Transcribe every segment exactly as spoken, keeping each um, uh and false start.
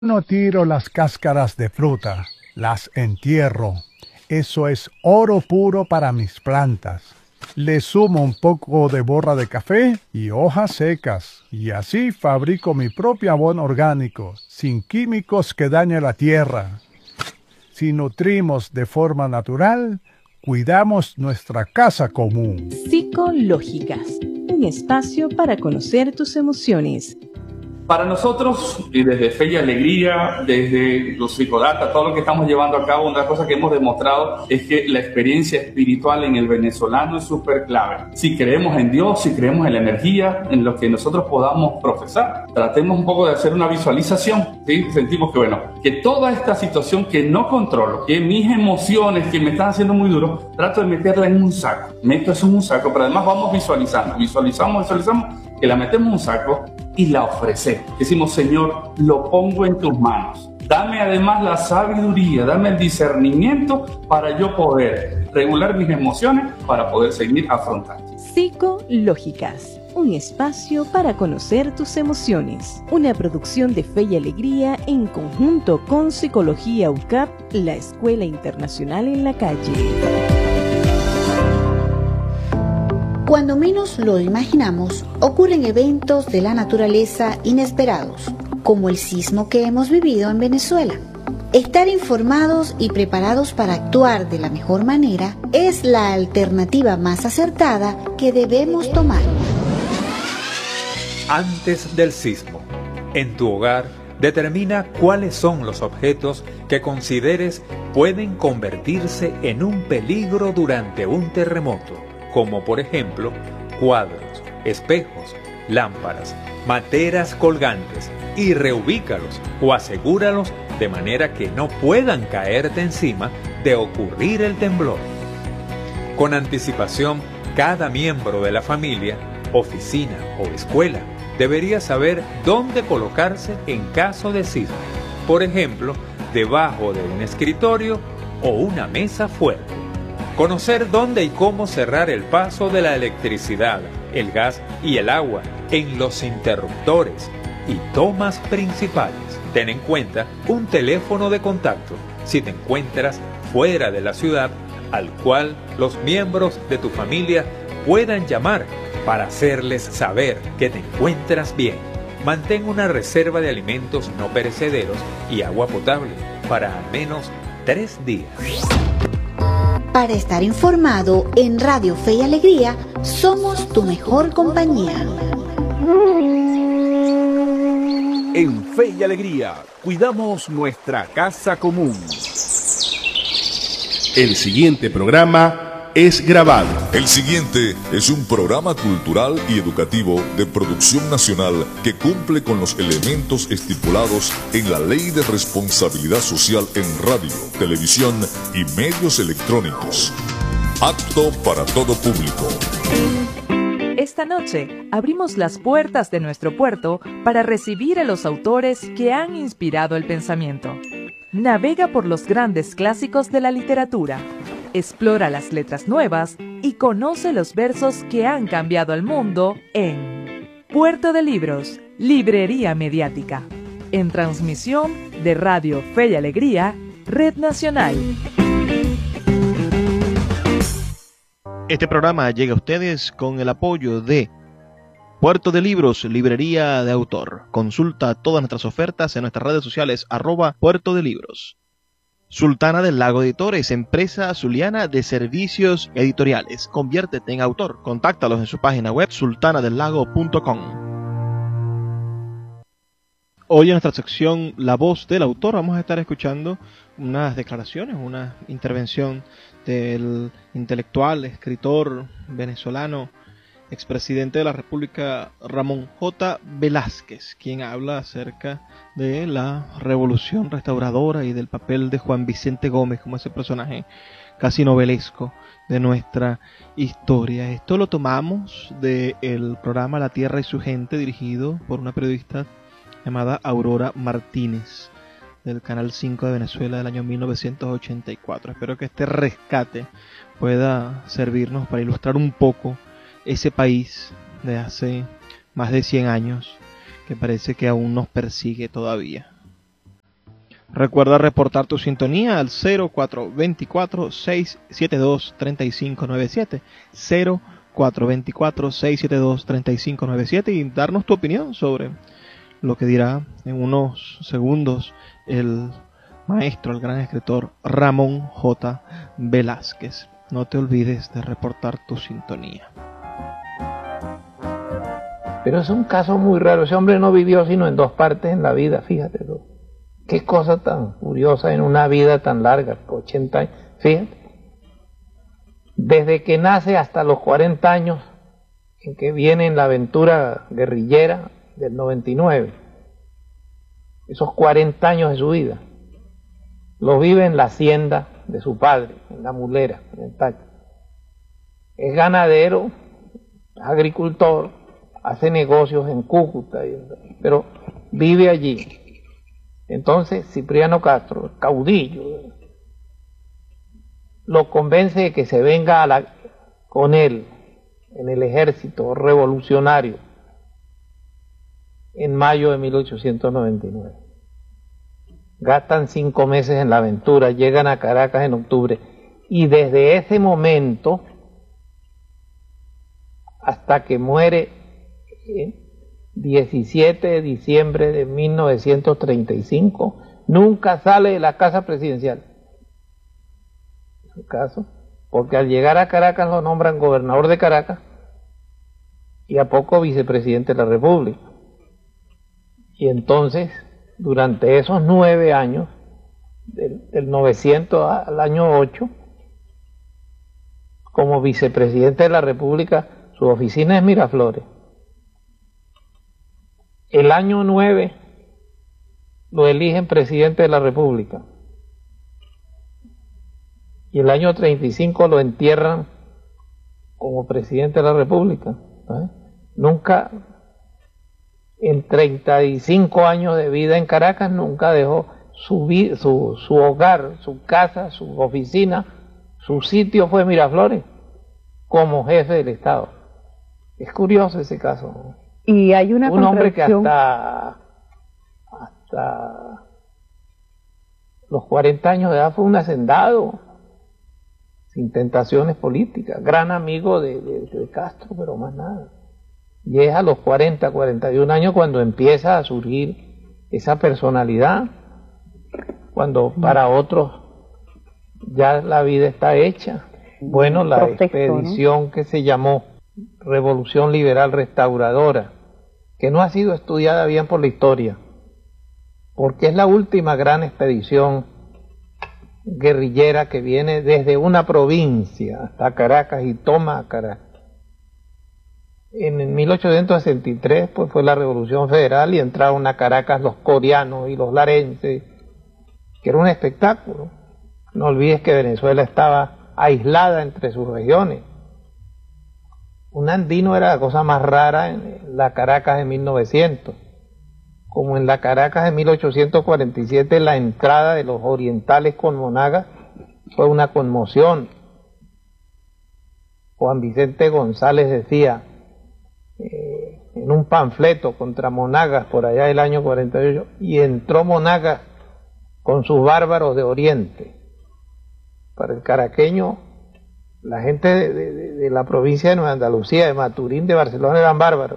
No tiro las cáscaras de fruta, las entierro. Eso es oro puro para mis plantas. Le sumo un poco de borra de café y hojas secas, y así fabrico mi propio abono orgánico, sin químicos que dañen la tierra. Si nutrimos de forma natural, cuidamos nuestra casa común. Psicológicas, un espacio para conocer tus emociones. Para nosotros, y desde Fe y Alegría, desde los psicodatas, todo lo que estamos llevando a cabo, una de las cosas que hemos demostrado es que la experiencia espiritual en el venezolano es súper clave. Si creemos en Dios, si creemos en la energía, en lo que nosotros podamos profesar, tratemos un poco de hacer una visualización, ¿sí? Sentimos que, bueno, que toda esta situación que no controlo, que mis emociones que me están haciendo muy duro, trato de meterla en un saco. Meto eso en un saco, pero además vamos visualizando, visualizamos, visualizamos, que la metemos en un saco y la ofrecemos. Decimos, Señor, lo pongo en tus manos. Dame además la sabiduría, dame el discernimiento para yo poder regular mis emociones, para poder seguir afrontando. Psicológicas, un espacio para conocer tus emociones. Una producción de Fe y Alegría en conjunto con Psicología U C A P, la Escuela Internacional en la Calle. Cuando menos lo imaginamos, ocurren eventos de la naturaleza inesperados, como el sismo que hemos vivido en Venezuela. Estar informados y preparados para actuar de la mejor manera es la alternativa más acertada que debemos tomar. Antes del sismo, en tu hogar, determina cuáles son los objetos que consideres pueden convertirse en un peligro durante un terremoto, como por ejemplo cuadros, espejos, lámparas, materas colgantes, y reubícalos o asegúralos de manera que no puedan caerte encima de ocurrir el temblor. Con anticipación, cada miembro de la familia, oficina o escuela debería saber dónde colocarse en caso de sismo, por ejemplo, debajo de un escritorio o una mesa fuerte. Conocer dónde y cómo cerrar el paso de la electricidad, el gas y el agua en los interruptores y tomas principales. Ten en cuenta un teléfono de contacto si te encuentras fuera de la ciudad al cual los miembros de tu familia puedan llamar para hacerles saber que te encuentras bien. Mantén una reserva de alimentos no perecederos y agua potable para al menos tres días. Para estar informado en Radio Fe y Alegría, somos tu mejor compañía. En Fe y Alegría, cuidamos nuestra casa común. El siguiente programa es grabado. El siguiente es un programa cultural y educativo de producción nacional que cumple con los elementos estipulados en la Ley de Responsabilidad Social en radio, televisión y medios electrónicos. Apto para todo público. Esta noche abrimos las puertas de nuestro puerto para recibir a los autores que han inspirado el pensamiento. Navega por los grandes clásicos de la literatura, explora las letras nuevas y conoce los versos que han cambiado el mundo en Puerto de Libros, Librería Mediática, en transmisión de Radio Fe y Alegría, Red Nacional. Este programa llega a ustedes con el apoyo de Puerto de Libros, Librería de Autor. Consulta todas nuestras ofertas en nuestras redes sociales, arroba Puerto de Libros. Sultana del Lago Editores, empresa zuliana de servicios editoriales. Conviértete en autor. Contáctalos en su página web sultana del lago punto com. Hoy en nuestra sección La Voz del Autor vamos a estar escuchando unas declaraciones, una intervención del intelectual, escritor venezolano, expresidente de la República, Ramón J. Velázquez, quien habla acerca de la revolución restauradora y del papel de Juan Vicente Gómez como ese personaje casi novelesco de nuestra historia. Esto lo tomamos del programa La Tierra y su Gente, dirigido por una periodista llamada Aurora Martínez, del Canal cinco de Venezuela del año mil novecientos ochenta y cuatro. Espero que este rescate pueda servirnos para ilustrar un poco ese país de hace más de cien años que parece que aún nos persigue todavía. Recuerda reportar tu sintonía al cero cuatro dos cuatro, seis siete dos, tres cinco nueve siete, cero cuatro dos cuatro, seis siete dos, tres cinco nueve siete y darnos tu opinión sobre lo que dirá en unos segundos el maestro, el gran escritor Ramón J. Velázquez. No te olvides de reportar tu sintonía. Pero es un caso muy raro. Ese hombre no vivió sino en dos partes en la vida, fíjate tú. Qué cosa tan curiosa en una vida tan larga, ochenta años, fíjate. Desde que nace hasta los cuarenta años, en que viene en la aventura guerrillera del noventa y nueve. Esos cuarenta años de su vida. Lo vive en la hacienda de su padre, en La Mulera, en el Táchira. Es ganadero, es agricultor, hace negocios en Cúcuta, pero vive allí. Entonces Cipriano Castro, el caudillo, lo convence de que se venga a la, con él en el ejército revolucionario en mayo de mil ochocientos noventa y nueve. Gastan cinco meses en la aventura, llegan a Caracas en octubre y desde ese momento hasta que muere el diecisiete de diciembre de mil novecientos treinta y cinco, nunca sale de la casa presidencial. En su caso, porque al llegar a Caracas lo nombran gobernador de Caracas y a poco vicepresidente de la República. Y entonces, durante esos nueve años, del, del novecientos al año ocho, como vicepresidente de la República, su oficina es Miraflores. El año nueve lo eligen presidente de la República. Y el año treinta y cinco lo entierran como presidente de la República. ¿Eh? Nunca, en treinta y cinco años de vida en Caracas, nunca dejó su, su, su hogar, su casa, su oficina, su sitio fue Miraflores, como jefe del Estado. Es curioso ese caso. Y hay una un hombre que hasta hasta los cuarenta años de edad fue un hacendado, sin tentaciones políticas, gran amigo de, de, de Castro, pero más nada. Y es a los cuarenta, cuarenta y un años cuando empieza a surgir esa personalidad, cuando para otros ya la vida está hecha. Bueno, la Protesto, expedición, ¿no?, que se llamó Revolución Liberal Restauradora, que no ha sido estudiada bien por la historia, porque es la última gran expedición guerrillera que viene desde una provincia hasta Caracas y toma a Caracas. En mil ochocientos sesenta y tres pues, fue la Revolución Federal y entraron a Caracas los coreanos y los larenses, que era un espectáculo. No olvides que Venezuela estaba aislada entre sus regiones. Un andino era la cosa más rara en la Caracas de mil novecientos. Como en la Caracas de mil ochocientos cuarenta y siete, la entrada de los orientales con Monagas fue una conmoción. Juan Vicente González decía eh, en un panfleto contra Monagas por allá del año cuarenta y ocho, y entró Monagas con sus bárbaros de Oriente. Para el caraqueño, la gente de, de, de la provincia de Nueva Andalucía, de Maturín, de Barcelona, eran bárbaros.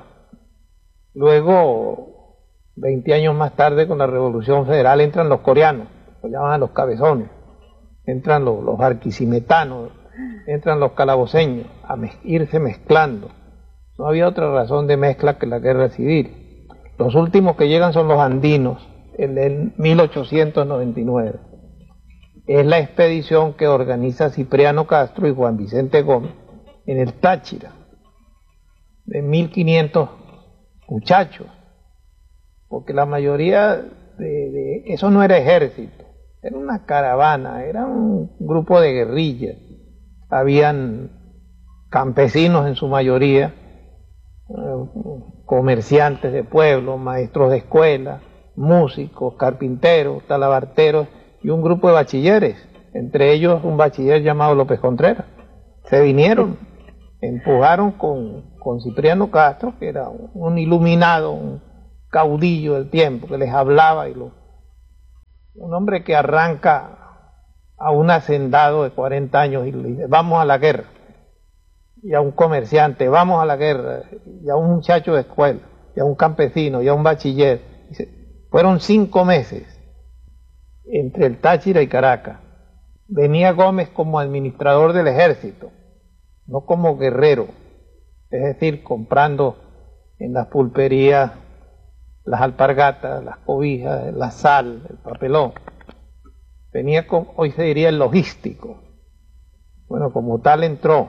Luego, veinte años más tarde, con la Revolución Federal, entran los coreanos, los llaman los cabezones, entran los, los barquisimetanos, entran los calaboceños, a mez, irse mezclando. No había otra razón de mezcla que la guerra civil. Los últimos que llegan son los andinos, en el mil ochocientos noventa y nueve. Es la expedición que organiza Cipriano Castro y Juan Vicente Gómez en el Táchira, de mil quinientos muchachos, porque la mayoría de, de eso no era ejército, era una caravana, era un grupo de guerrillas. Habían campesinos en su mayoría, comerciantes de pueblo, maestros de escuela, músicos, carpinteros, talabarteros y un grupo de bachilleres, entre ellos un bachiller llamado López Contreras. Se vinieron, empujaron con, con Cipriano Castro, que era un iluminado, un caudillo del tiempo, que les hablaba y lo, Un hombre que arranca a un hacendado de cuarenta años y le dice, vamos a la guerra. Y a un comerciante, vamos a la guerra. Y a un muchacho de escuela, y a un campesino, y a un bachiller. Dice, fueron cinco meses entre el Táchira y Caracas. Venía Gómez como administrador del ejército, no como guerrero, es decir, comprando en las pulperías las alpargatas, las cobijas, la sal, el papelón. Venía con, hoy se diría, el logístico. Bueno, como tal entró.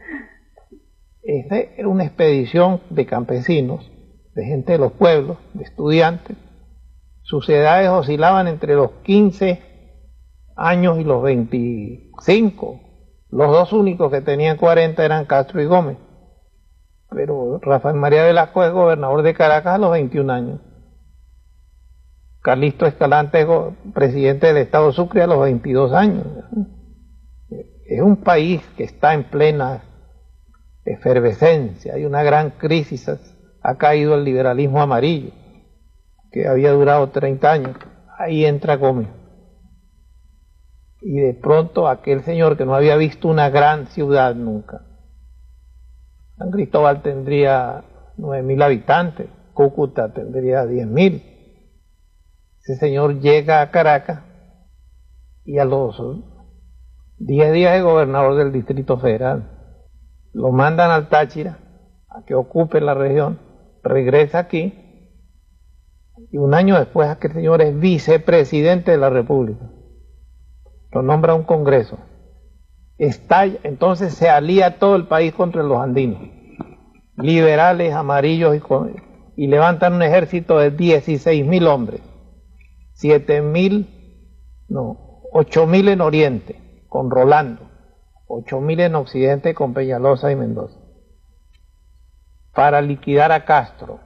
Esta era una expedición de campesinos, de gente de los pueblos, de estudiantes. Sus edades oscilaban entre los quince años y los veinticinco. Los dos únicos que tenían cuarenta eran Castro y Gómez. Pero Rafael María Velasco es gobernador de Caracas a los veintiún años. Calixto Escalante es presidente del Estado Sucre a los veintidós años. Es un país que está en plena efervescencia, hay una gran crisis, ha caído el liberalismo amarillo, que había durado treinta años. Ahí entra Gómez. Y de pronto aquel señor que no había visto una gran ciudad nunca. San Cristóbal tendría nueve mil habitantes, Cúcuta tendría diez mil. Ese señor llega a Caracas y a los diez días es gobernador del Distrito Federal. Lo mandan al Táchira a que ocupe la región, regresa aquí y un año después aquel señor es vicepresidente de la República. Lo nombra un congreso. Estalla, entonces se alía todo el país contra los andinos, liberales, amarillos, y, y levantan un ejército de dieciséis mil hombres, siete mil, no, ocho mil en Oriente, con Rolando, ocho mil en Occidente con Peñalosa y Mendoza, para liquidar a Castro,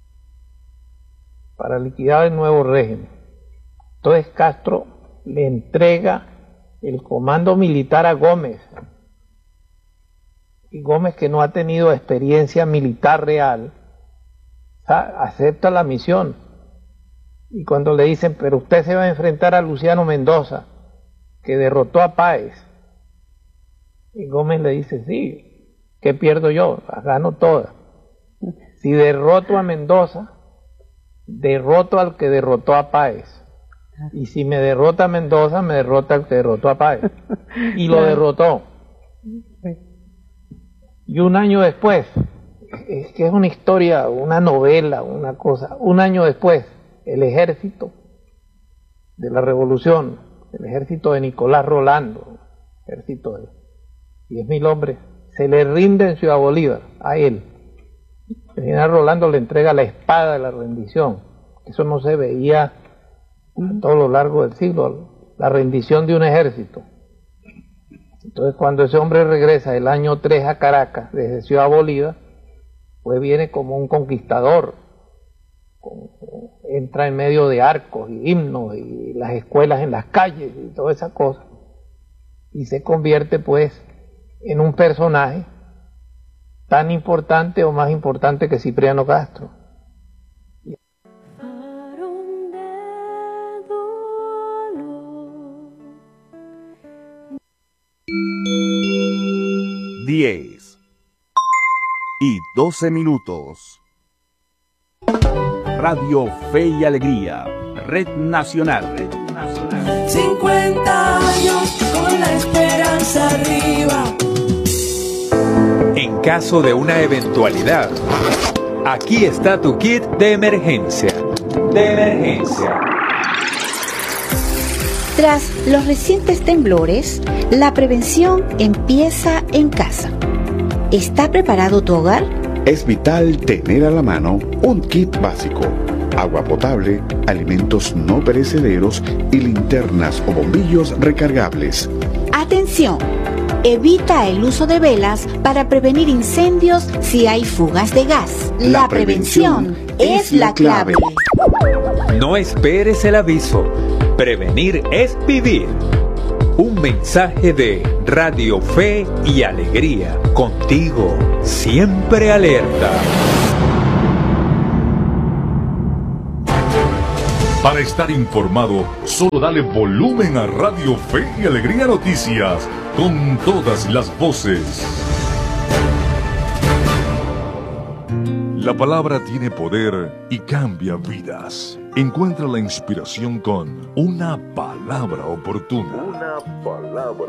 para liquidar el nuevo régimen. Entonces Castro le entrega el comando militar a Gómez, y Gómez, que no ha tenido experiencia militar real, acepta la misión. Y cuando le dicen, pero usted se va a enfrentar a Luciano Mendoza, que derrotó a Páez, y Gómez le dice, sí, ¿qué pierdo yo? Las gano todas. Si derroto a Mendoza, derroto al que derrotó a Páez. Y si me derrota a Mendoza, me derrota al que derrotó a Páez. Y lo derrotó. Y un año después, es que es una historia, una novela, una cosa. Un año después, el ejército de la Revolución, el ejército de Nicolás Rolando, ejército de diez mil hombres, se le rinde en Ciudad Bolívar a él. El general Rolando le entrega la espada de la rendición. Eso no se veía a todo lo largo del siglo, la rendición de un ejército. Entonces cuando ese hombre regresa el año tres a Caracas desde Ciudad Bolívar, pues viene como un conquistador, como, entra en medio de arcos y himnos y las escuelas en las calles y toda esa cosa, y se convierte pues en un personaje tan importante o más importante que Cipriano Castro. diez y doce minutos. Radio Fe y Alegría, Red Nacional. Red Nacional. cincuenta años con la esperanza arriba. En caso de una eventualidad, aquí está tu kit de emergencia. De emergencia. Tras los recientes temblores, la prevención empieza en casa. ¿Está preparado tu hogar? Es vital tener a la mano un kit básico: agua potable, alimentos no perecederos y linternas o bombillos recargables. ¡Atención! Evita el uso de velas para prevenir incendios si hay fugas de gas. La, la prevención, prevención es la clave. No esperes el aviso. Prevenir es vivir. Un mensaje de Radio Fe y Alegría. Contigo, siempre alerta. Para estar informado, solo dale volumen a Radio Fe y Alegría Noticias, con todas las voces. La palabra tiene poder y cambia vidas. Encuentra la inspiración con una palabra oportuna. Una palabra